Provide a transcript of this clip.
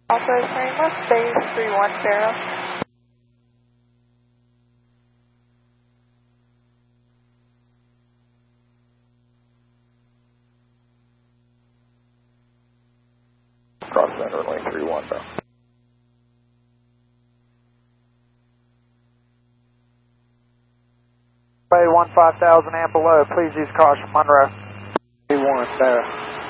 Also, train left base 310. Cross center lane 31 though. Bay 15,000 and below, please use caution, Monroe. 1 there.